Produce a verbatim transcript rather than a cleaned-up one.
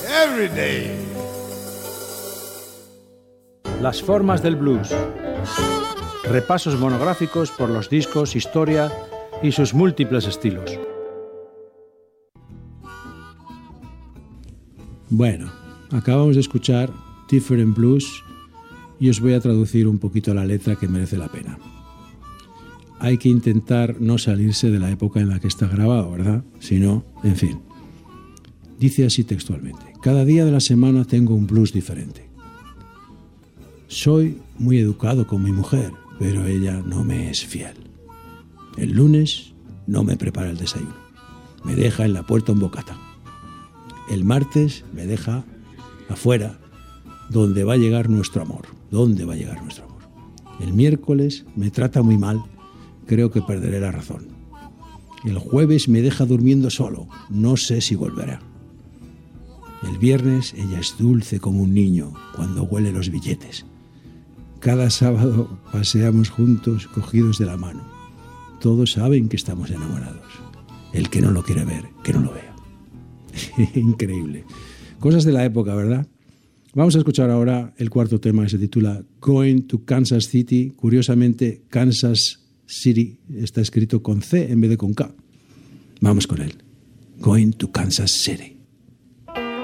every day. Las formas del blues. Repasos monográficos por los discos, historia y sus múltiples estilos. Bueno, acabamos de escuchar Different Blues y os voy a traducir un poquito la letra que merece la pena. Hay que intentar no salirse de la época en la que está grabado, ¿verdad? Si no, en fin. Dice así textualmente: cada día de la semana tengo un blues diferente. Soy muy educado con mi mujer, pero ella no me es fiel. El lunes no me prepara el desayuno. Me deja en la puerta un bocata. El martes me deja afuera, donde va a llegar nuestro amor. ¿Dónde va a llegar nuestro amor? El miércoles me trata muy mal. Creo que perderé la razón. El jueves me deja durmiendo solo. No sé si volverá. El viernes ella es dulce como un niño cuando huele los billetes. Cada sábado paseamos juntos cogidos de la mano. Todos saben que estamos enamorados. El que no lo quiere ver, que no lo vea. Increíble. Cosas de la época, ¿verdad? Vamos a escuchar ahora el cuarto tema que se titula Going to Kansas City. Curiosamente, Kansas City está escrito con C en vez de con K. Vamos con él. Going to Kansas City.